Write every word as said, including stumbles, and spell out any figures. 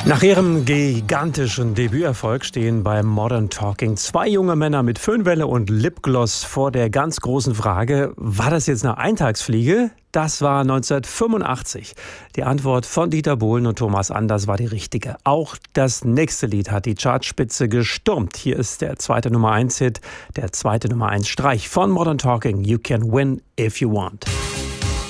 Nach ihrem gigantischen Debüterfolg stehen beim Modern Talking zwei junge Männer mit Föhnwelle und Lipgloss vor der ganz großen Frage: War das jetzt eine Eintagsfliege? Das war neunzehnhundertfünfundachtzig. Die Antwort von Dieter Bohlen und Thomas Anders war die richtige. Auch das nächste Lied hat die Chartspitze gestürmt. Hier ist der zweite Nummer eins Hit, der zweite Nummer eins Streich von Modern Talking. You can win if you want.